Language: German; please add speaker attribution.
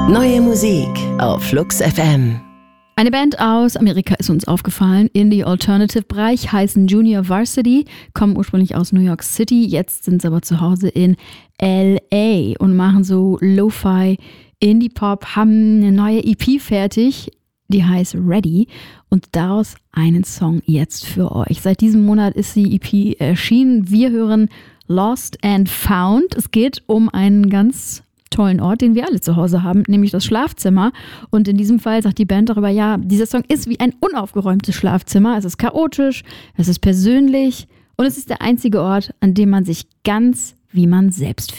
Speaker 1: Neue Musik auf Flux FM.
Speaker 2: Eine Band aus Amerika ist uns aufgefallen. Indie-Alternative-Bereich, heißen Junior Varsity, kommen ursprünglich aus New York City, jetzt sind sie aber zu Hause in L.A. und machen so Lo-Fi Indie-Pop, haben eine neue EP fertig, die heißt Ready, und daraus einen Song jetzt für euch. Seit diesem Monat ist die EP erschienen. Wir hören Lost and Found. Es geht um einen ganz tollen Ort, den wir alle zu Hause haben, nämlich das Schlafzimmer. Und in diesem Fall sagt die Band darüber, ja, dieser Song ist wie ein unaufgeräumtes Schlafzimmer. Es ist chaotisch, es ist persönlich und es ist der einzige Ort, an dem man sich ganz wie man selbst fühlt.